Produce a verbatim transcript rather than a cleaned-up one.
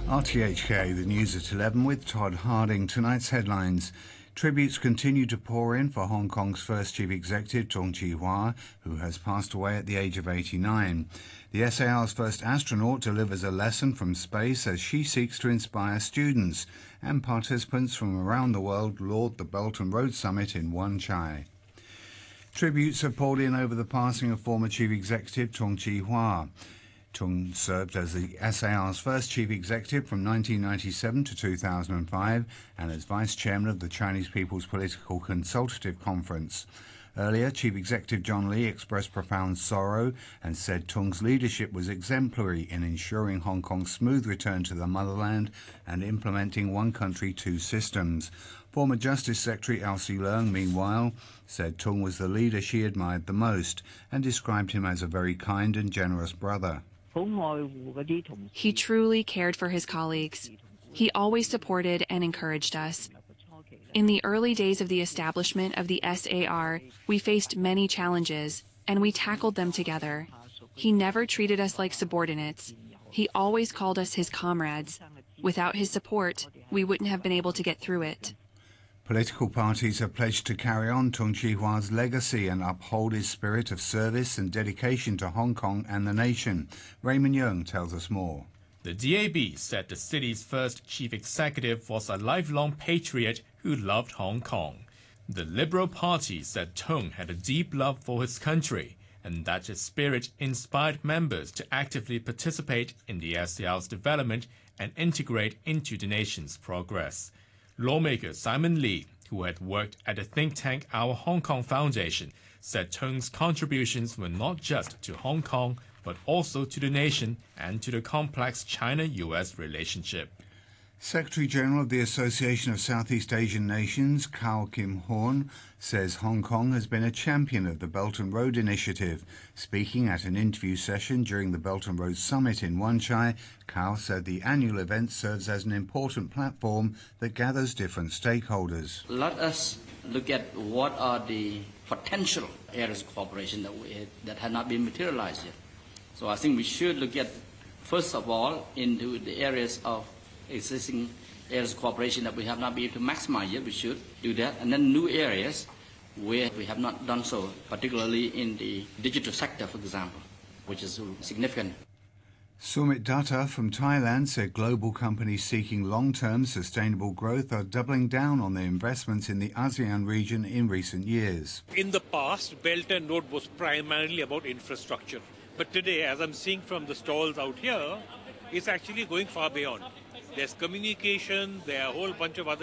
R T H K, the news at eleven with Todd Harding. Tonight's headlines. Tributes continue to pour in for Hong Kong's first chief executive, Tung Chee-hwa, who has passed away at the age of eighty-nine. The S A R's first astronaut delivers a lesson from space as she seeks to inspire students, and participants from around the world laud the Belt and Road Summit in Wan Chai. Tributes have poured in over the passing of former chief executive Tung Chee-hwa. Tung served as the S A R's first chief executive from nineteen ninety-seven to two thousand five and as vice chairman of the Chinese People's Political Consultative Conference. Earlier, Chief Executive John Lee expressed profound sorrow and said Tung's leadership was exemplary in ensuring Hong Kong's smooth return to the motherland and implementing one country, two systems. Former Justice Secretary Elsie Leung, meanwhile, said Tung was the leader she admired the most and described him as a very kind and generous brother. He truly cared for his colleagues. He always supported and encouraged us. In the early days of the establishment of the S A R, we faced many challenges, and we tackled them together. He never treated us like subordinates. He always called us his comrades. Without his support, we wouldn't have been able to get through it. Political parties have pledged to carry on Tung Chee-hwa's legacy and uphold his spirit of service and dedication to Hong Kong and the nation. Raymond Young tells us more. The D A B said the city's first chief executive was a lifelong patriot who loved Hong Kong. The Liberal Party said Tung had a deep love for his country and that his spirit inspired members to actively participate in the S A R's development and integrate into the nation's progress. Lawmaker Simon Lee, who had worked at the think tank Our Hong Kong Foundation, said Tung's contributions were not just to Hong Kong, but also to the nation and to the complex China U S relationship. Secretary-General of the Association of Southeast Asian Nations, Kao Kim Horn, says Hong Kong has been a champion of the Belt and Road Initiative. Speaking at an interview session during the Belt and Road Summit in Wan Chai, Kao said the annual event serves as an important platform that gathers different stakeholders. Let us look at what are the potential areas of cooperation that, we, that have not been materialized yet. So I think we should look at, first of all, into the areas of existing areas of cooperation that we have not been able to maximize yet. We should do that. And then new areas where we have not done so, particularly in the digital sector, for example, which is significant. Sumit Datta from Thailand said global companies seeking long-term sustainable growth are doubling down on their investments in the ASEAN region in recent years. In the past, Belt and Road was primarily about infrastructure. But today, as I'm seeing from the stalls out here, it's actually going far beyond. There's communication, there are a whole bunch of other